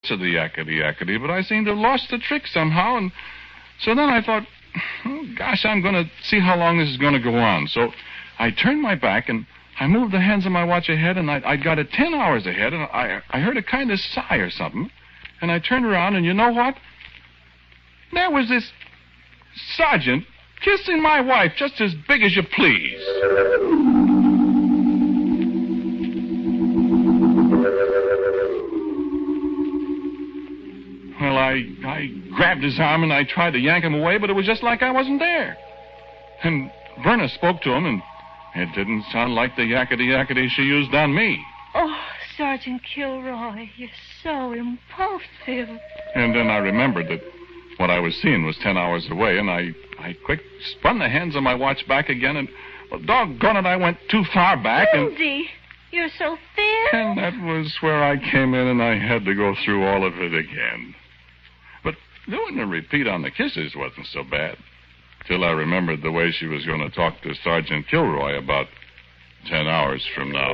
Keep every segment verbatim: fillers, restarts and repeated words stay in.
to the yakety yakety, but I seemed to have lost the trick somehow, and so then I thought, oh, gosh, I'm going to see how long this is going to go on. So I turned my back, and I moved the hands of my watch ahead, and I, I got it ten hours ahead, and I, I heard a kind of sigh or something, and I turned around, and you know what? There was this sergeant kissing my wife just as big as you please. Well, I, I grabbed his arm and I tried to yank him away, but it was just like I wasn't there. And Verna spoke to him, and it didn't sound like the yakety-yakety she used on me. Oh, Sergeant Kilroy, you're so impulsive. And then I remembered that what I was seeing was ten hours away, and I, I quick spun the hands of my watch back again, and, well, doggone it, I went too far back. Lindsay, and, you're so thin. And that was where I came in, and I had to go through all of it again. But doing a repeat on the kisses wasn't so bad, till I remembered the way she was going to talk to Sergeant Kilroy about ten hours from now.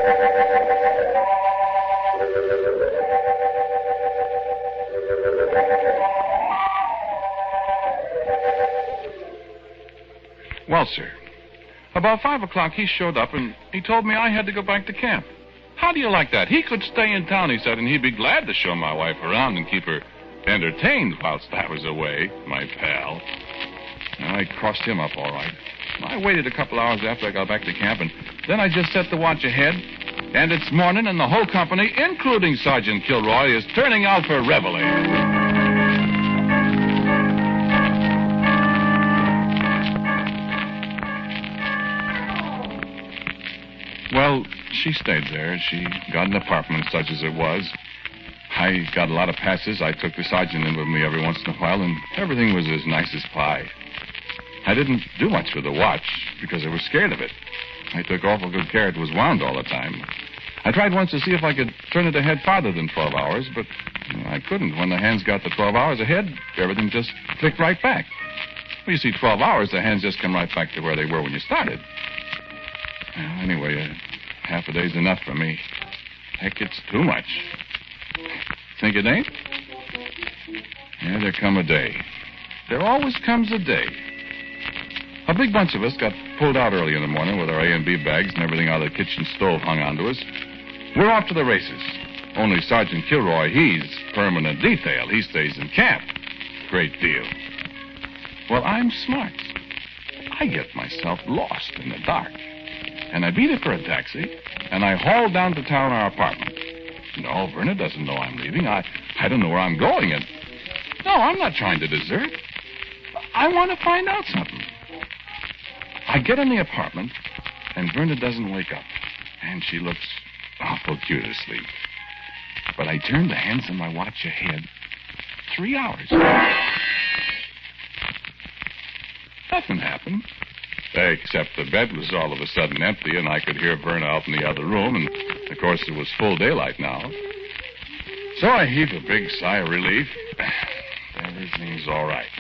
Well, sir, about five o'clock he showed up, and he told me I had to go back to camp. How do you like that? He could stay in town, he said, and he'd be glad to show my wife around and keep her entertained whilst I was away, my pal. And I crossed him up all right. I waited a couple hours after I got back to camp, and then I just set the watch ahead, and it's morning, and the whole company, including Sergeant Kilroy, is turning out for reveille. Well, she stayed there. She got an apartment, such as it was. I got a lot of passes. I took the sergeant in with me every once in a while, and everything was as nice as pie. I didn't do much with the watch because I was scared of it. I took awful good care it was wound all the time. I tried once to see if I could turn it ahead farther than twelve hours, but I couldn't. When the hands got to twelve hours ahead, everything just clicked right back. Well, you see, twelve hours, the hands just come right back to where they were when you started. Well, anyway, uh, half a day's enough for me. Heck, it's too much. Think it ain't? Yeah, there come a day. There always comes a day. A big bunch of us got pulled out early in the morning with our A and B bags and everything out of the kitchen stove hung onto us. We're off to the races. Only Sergeant Kilroy, he's permanent detail. He stays in camp. Great deal. Well, I'm smart. I get myself lost in the dark. And I beat it for a taxi, and I haul down to town our apartment. No, Verna doesn't know I'm leaving. I, I don't know where I'm going, and no, I'm not trying to desert. I want to find out something. I get in the apartment, and Verna doesn't wake up, and she looks awful cute asleep. But I turn the hands on my watch ahead. Three hours. Nothing happened. Except the bed was all of a sudden empty, and I could hear Verna out in the other room, and, of course, it was full daylight now. So I heaved a big sigh of relief. Everything's all right.